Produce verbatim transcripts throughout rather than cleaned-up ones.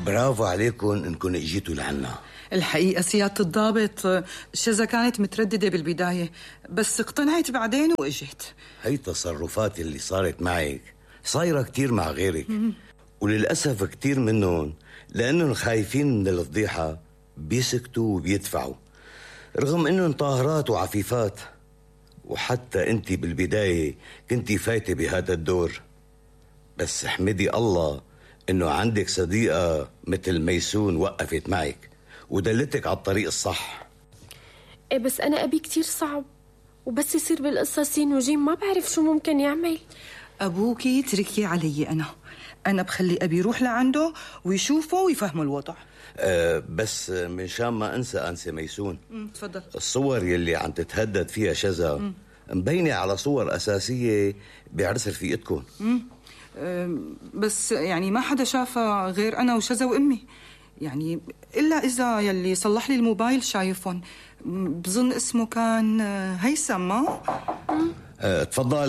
برافو عليكم انكم اجيتوا لعنا. الحقيقة سيادة الضابط شذا كانت مترددة بالبداية، بس اقتنعت بعدين واجت. هي تصرفات اللي صارت معك صايرة كتير مع غيرك، وللأسف كتير منهم لأنهم خايفين من الفضيحة بيسكتوا وبيدفعوا، رغم أنهم طاهرات وعفيفات. وحتى أنت بالبداية كنتي فايتة بهذا الدور، بس احمدي الله أنه عندك صديقة مثل ميسون وقفت معك ودلتك على الطريق الصح. ايه بس أنا أبي كتير صعب، وبس يصير بالقصة سين وجيم ما بعرف شو ممكن يعمل. أبوكي تركي علي، أنا أنا بخلي أبي يروح لعنده ويشوفه ويفهمه الوضع. أه بس من شان ما أنسى أنسى ميسون، تفضل. الصور يلي عم تتهدد فيها شذا مبينة على صور أساسية بعرس رفيقتكم. أه بس يعني ما حدا شافها غير أنا وشذا وأمي، يعني إلا إذا يلي صلح لي الموبايل شايفهم. بظن اسمه كان هيثم. ما أه تفضل.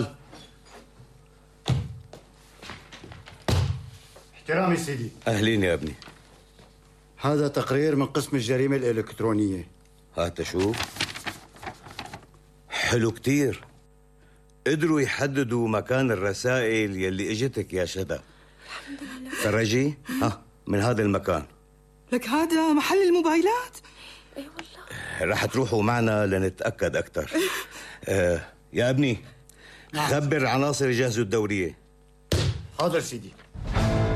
احترامي سيدي. أهلين يا ابني. هذا تقرير من قسم الجريمة الإلكترونية. هات شوف. حلو كتير، قدروا يحددوا مكان الرسائل يلي اجتك يا شذا. الحمد لله. فرجي ها من هذا المكان. لك هذا محل الموبايلات؟ اي والله. رح تروحوا معنا لنتأكد أكتر. آه يا ابني خبر عناصر يجهزوا الدورية. حاضر سيدي.